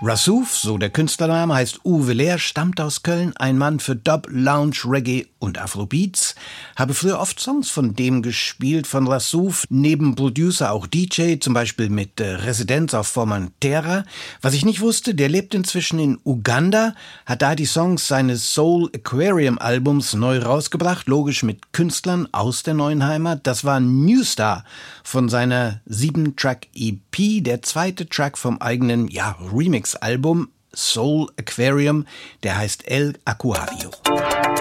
Rassouf, so der Künstlername, heißt Uwe Lehr, stammt aus Köln, ein Mann für Dub, Lounge, Reggae und Afrobeats. Habe früher oft Songs von dem gespielt, von Rassouf, neben Producer auch DJ, zum Beispiel mit Residenz auf Formentera. Was ich nicht wusste, der lebt inzwischen in Uganda, hat da die Songs seines Soul Aquarium Albums neu rausgebracht, logisch mit Künstlern aus der neuen Heimat. Das war New Star von seiner 7-Track-EP, der zweite Track vom eigenen, Remix-Album Soul Aquarium, der heißt El Aquario.